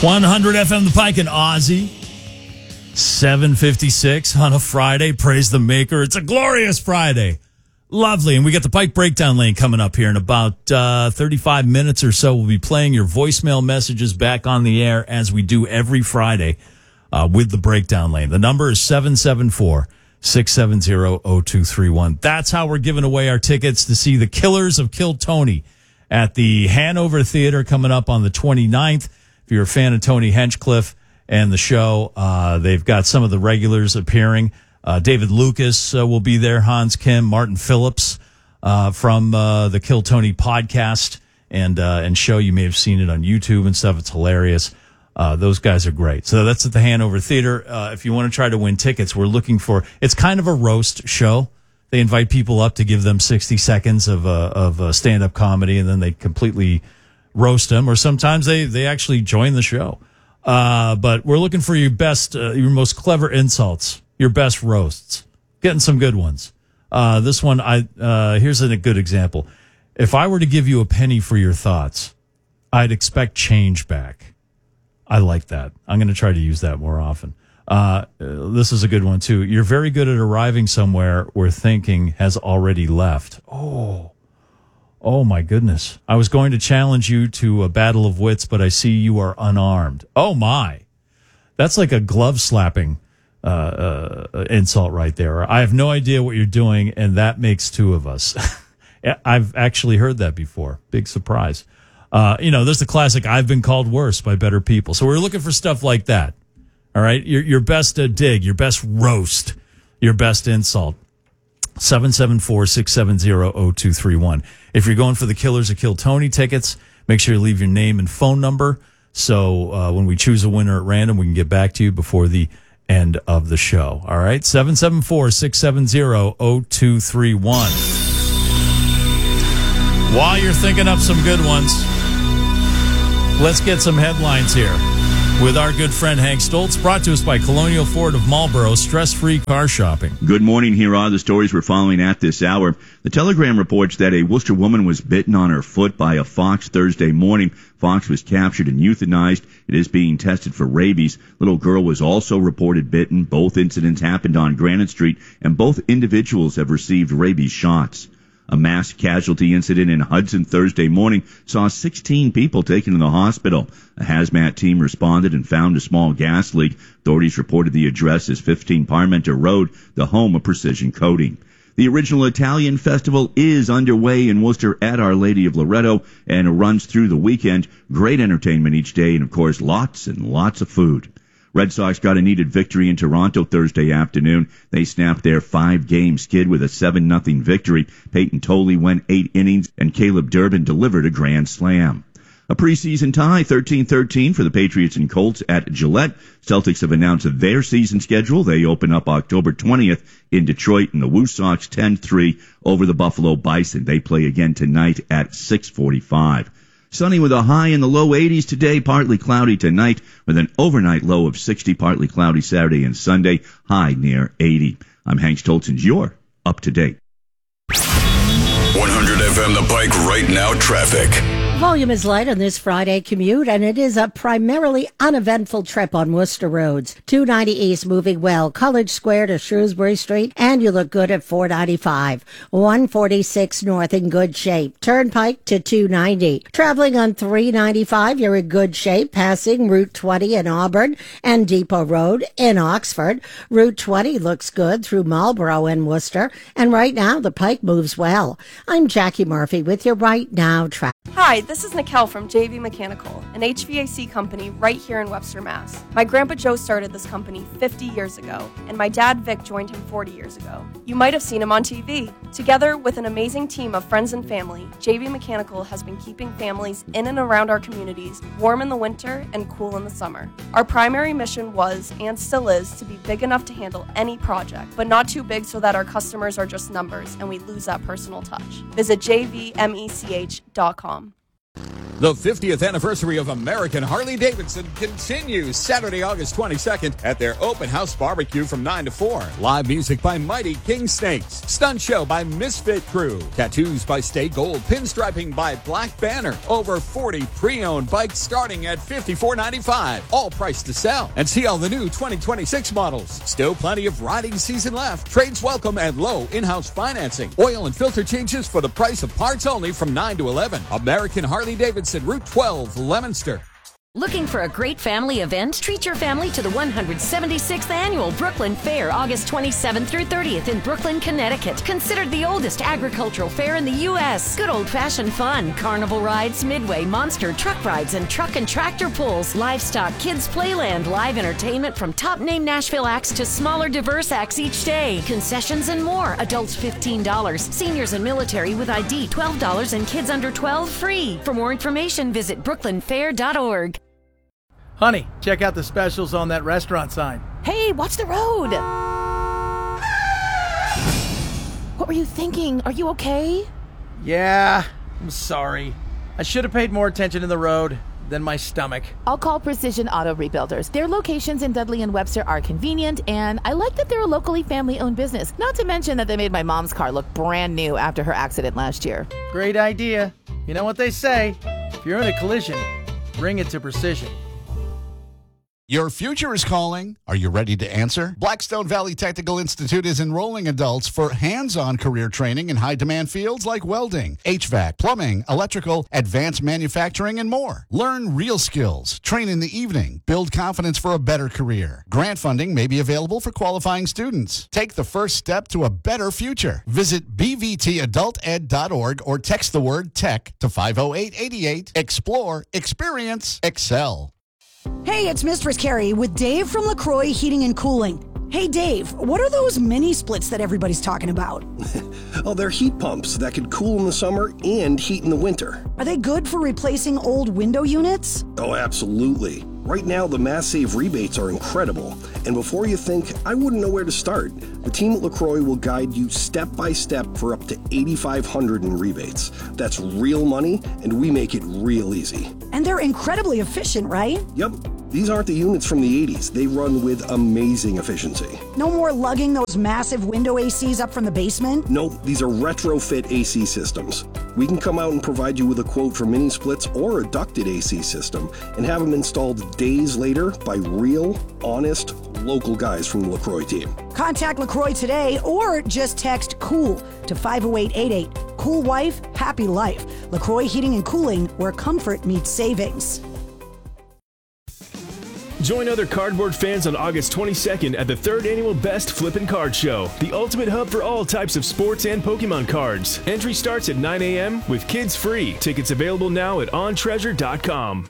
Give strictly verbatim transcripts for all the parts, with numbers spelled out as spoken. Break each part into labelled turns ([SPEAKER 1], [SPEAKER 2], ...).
[SPEAKER 1] one hundred F M The Pike and Ozzy. seven fifty-six on a Friday. Praise the Maker. It's a glorious Friday. Lovely. And we got the Pike Breakdown Lane coming up here in about uh, thirty-five minutes or so. We'll be playing your voicemail messages back on the air as we do every Friday uh, with the Breakdown Lane. The number is seven seven four, six seven zero, zero two three one. That's how we're giving away our tickets to see the Killers of Kill Tony at the Hanover Theater coming up on the twenty-ninth. If you're a fan of Tony Hinchcliffe and the show, uh, they've got some of the regulars appearing. Uh, David Lucas uh, will be there, Hans Kim, Martin Phillips uh, from uh, the Kill Tony podcast and uh, and show. You may have seen it on YouTube and stuff. It's hilarious. Uh, those guys are great. So that's at the Hanover Theater. Uh, if you want to try to win tickets, we're looking for, it's kind of a roast show. They invite people up to give them sixty seconds of uh, of uh, stand-up comedy, and then they completely roast them, or sometimes they, they actually join the show. Uh, but we're looking for your best, uh, your most clever insults, your best roasts, getting some good ones. Uh, this one, I, uh, here's a good example. If I were to give you a penny for your thoughts, I'd expect change back. I like that. I'm going to try to use that more often. Uh, this is a good one too. You're very good at arriving somewhere where thinking has already left. Oh, Oh, my goodness. I was going to challenge you to a battle of wits, but I see you are unarmed. Oh, my. That's like a glove slapping uh, uh, insult right there. I have no idea what you're doing, and that makes two of us. I've actually heard that before. Big surprise. Uh, you know, there's the classic, I've been called worse by better people. So we're looking for stuff like that. All right? Your, your best uh, dig, your best roast, your best insult. seven seven four, six seven zero, zero two three one. If you're going for the Killers of Kill Tony tickets, make sure you leave your name and phone number so uh, when we choose a winner at random, we can get back to you before the end of the show. All right? seven seven four, six seven zero, zero two three one. While you're thinking up some good ones, let's get some headlines here with our good friend Hank Stoltz, brought to us by Colonial Ford of Marlboro, stress-free car shopping.
[SPEAKER 2] Good morning. Here are the stories we're following at this hour. The Telegram reports that a Worcester woman was bitten on her foot by a fox Thursday morning. Fox was captured and euthanized. It is being tested for rabies. Little girl was also reported bitten. Both incidents happened on Granite Street, and both individuals have received rabies shots. A mass casualty incident in Hudson Thursday morning saw sixteen people taken to the hospital. A hazmat team responded and found a small gas leak. Authorities reported the address as fifteen Parmenter Road, the home of Precision Coating. The original Italian festival is underway in Worcester at Our Lady of Loretto and runs through the weekend. Great entertainment each day and, of course, lots and lots of food. Red Sox got a needed victory in Toronto Thursday afternoon. They snapped their five-game skid with a seven nothing victory. Peyton Tolley went eight innings, and Caleb Durbin delivered a grand slam. A preseason tie, thirteen thirteen, for the Patriots and Colts at Gillette. Celtics have announced their season schedule. They open up October twentieth in Detroit, and the Woo Sox ten three over the Buffalo Bison. They play again tonight at six forty-five. Sunny with a high in the low eighties today, partly cloudy tonight with an overnight low of sixty, partly cloudy Saturday and Sunday, high near eighty. I'm Hank Stoltz, and you're up to date.
[SPEAKER 3] one hundred F M The Pike right now traffic.
[SPEAKER 4] Volume is light on this Friday commute, and it is a primarily uneventful trip on Worcester roads. two ninety East moving well, College Square to Shrewsbury Street, and you look good at four ninety-five. one forty-six North in good shape. Turnpike to two ninety. Traveling on three ninety-five, you're in good shape, passing Route twenty in Auburn and Depot Road in Oxford. Route twenty looks good through Marlboro and Worcester, and right now the Pike moves well. I'm Jackie Murphy with your Right Now traffic.
[SPEAKER 5] Hi, this is Nikel from J V Mechanical, an H V A C company right here in Webster, Mass. My grandpa Joe started this company fifty years ago, and my dad Vic joined him forty years ago. You might have seen him on T V. Together with an amazing team of friends and family, J V Mechanical has been keeping families in and around our communities warm in the winter and cool in the summer. Our primary mission was, and still is, to be big enough to handle any project, but not too big so that our customers are just numbers and we lose that personal touch. Visit j v mech dot com.
[SPEAKER 6] The fiftieth anniversary of American Harley-Davidson continues Saturday, August twenty-second at their open house barbecue from nine to four. Live music by Mighty King Snakes. Stunt show by Misfit Crew. Tattoos by Stay Gold. Pinstriping by Black Banner. Over forty pre-owned bikes starting at fifty-four ninety-five. All priced to sell. And see all the new twenty twenty-six models. Still plenty of riding season left. Trades welcome and low in-house financing. Oil and filter changes for the price of parts only from nine to eleven. American Harley-Davidson, Route twelve, Leominster.
[SPEAKER 7] Looking for a great family event? Treat your family to the one hundred seventy-sixth Annual Brooklyn Fair, August twenty-seventh through thirtieth in Brooklyn, Connecticut. Considered the oldest agricultural fair in the U S Good old-fashioned fun, carnival rides, midway, monster truck rides, and truck and tractor pulls, livestock, kids playland, live entertainment from top-name Nashville acts to smaller, diverse acts each day. Concessions and more. Adults fifteen dollars. Seniors and military with I D twelve dollars and kids under twelve free. For more information, visit brooklyn fair dot org.
[SPEAKER 8] Honey, check out the specials on that restaurant sign.
[SPEAKER 9] Hey, watch the road! What were you thinking? Are you okay?
[SPEAKER 8] Yeah, I'm sorry. I should have paid more attention to the road than my stomach.
[SPEAKER 9] I'll call Precision Auto Rebuilders. Their locations in Dudley and Webster are convenient, and I like that they're a locally family-owned business. Not to mention that they made my mom's car look brand new after her accident last year.
[SPEAKER 8] Great idea. You know what they say, if you're in a collision, bring it to Precision.
[SPEAKER 10] Your future is calling. Are you ready to answer? Blackstone Valley Technical Institute is enrolling adults for hands-on career training in high-demand fields like welding, H V A C, plumbing, electrical, advanced manufacturing, and more. Learn real skills, train in the evening, build confidence for a better career. Grant funding may be available for qualifying students. Take the first step to a better future. Visit b v t adult ed dot org or text the word TECH to five oh eight eight eight. Explore, experience, excel.
[SPEAKER 11] Hey, it's Mistress Carrie with Dave from LaCroix Heating and Cooling. Hey, Dave, what are those mini splits that everybody's talking about?
[SPEAKER 12] Oh, they're heat pumps that could cool in the summer and heat in the winter.
[SPEAKER 11] Are they good for replacing old window units?
[SPEAKER 12] Oh, absolutely. Right now, the Mass Save rebates are incredible. And before you think, I wouldn't know where to start, the team at LaCroix will guide you step by step for up to eight thousand five hundred dollars in rebates. That's real money, and we make it real easy.
[SPEAKER 11] And they're incredibly efficient, right?
[SPEAKER 12] Yep. These aren't the units from the eighties. They run with amazing efficiency.
[SPEAKER 11] No more lugging those massive window A Cs up from the basement?
[SPEAKER 12] Nope, these are retrofit A C systems. We can come out and provide you with a quote for mini splits or a ducted A C system and have them installed days later by real, honest, local guys from the LaCroix team.
[SPEAKER 11] Contact LaCroix today or just text COOL to five oh eight eight eight. Cool wife, happy life. LaCroix Heating and Cooling, where comfort meets savings.
[SPEAKER 13] Join other cardboard fans on August twenty-second at the third annual Best Flippin' Card Show, the ultimate hub for all types of sports and Pokemon cards. Entry starts at nine a.m. with kids free. Tickets available now at on treasure dot com.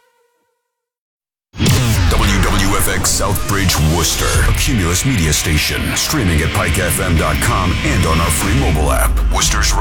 [SPEAKER 3] W W F X Southbridge, Worcester, a Cumulus media station, streaming at pike f m dot com and on our free mobile app. Worcester's